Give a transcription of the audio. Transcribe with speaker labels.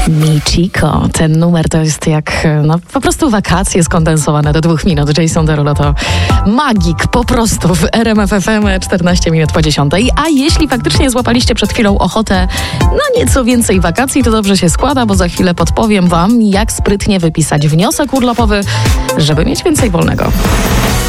Speaker 1: Michiko. Ten numer to jest jak po prostu wakacje skondensowane do 2 minut. Jason Derulo to magik po prostu w RMF FM 14 minut po 10. A jeśli faktycznie złapaliście przed chwilą ochotę na nieco więcej wakacji, to dobrze się składa, bo za chwilę podpowiem wam, jak sprytnie wypisać wniosek urlopowy, żeby mieć więcej wolnego.